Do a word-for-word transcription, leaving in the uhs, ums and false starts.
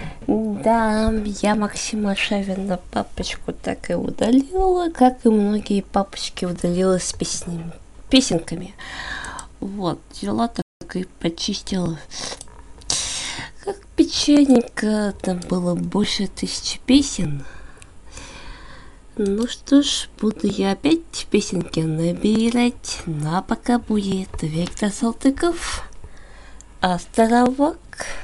Да, я Максима Шавина папочку так и удалила, как и многие папочки удалила с песнями, песенками. Вот, взяла так и почистила. Как печальненько, там было больше тысячи песен. Ну что ж, буду я опять песенки набирать. Ну а пока будет Виктор Салтыков, Островок.